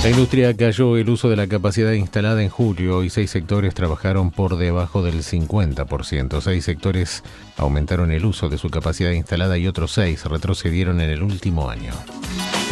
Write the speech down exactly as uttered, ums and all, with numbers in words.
La industria cayó el uso de la capacidad instalada en julio y seis sectores trabajaron por debajo del cincuenta por ciento. Seis sectores aumentaron el uso de su capacidad instalada y otros seis retrocedieron en el último año.